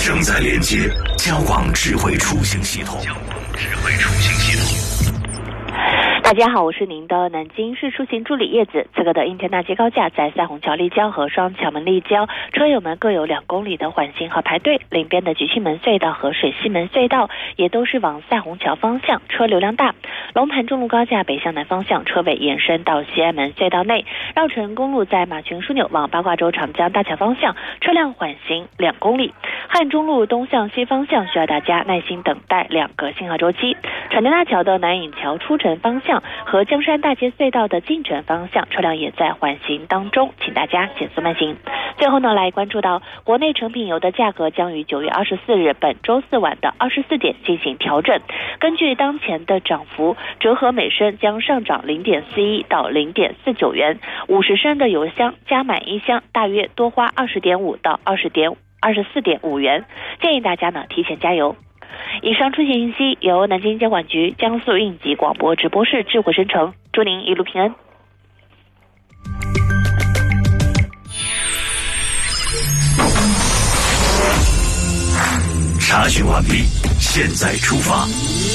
正在连接交广智慧出行系统。 大家好，我是您的南京市出行助理叶子。此刻的应天大街高架在赛虹桥立交和双桥门立交，车友们各有2公里的缓行和排队。邻边的菊庆门隧道和水西门隧道也都是往赛虹桥方向，车流量大。龙潭中路高架北向南方向车尾延伸到西安门隧道内，绕城公路在马群枢纽往八卦洲长江大桥方向车辆缓行2公里。汉中路东向西方向需要大家耐心等待2个信号周期。长江大桥的南引桥出城方向和江山大街隧道的进城方向车辆也在缓行当中，请大家减速慢行。最后呢，来关注到国内成品油的价格将于9月24日本周四晚的24点进行调整。根据当前的涨幅，折合每升将上涨 0.41 到 0.49 元，50升的油箱加满1箱大约多花 20.5 到 24.5 元，建议大家呢提前加油。以上出行信息由南京交管局江苏应急广播直播室智慧生成，祝您一路平安。 查询完毕，现在出发。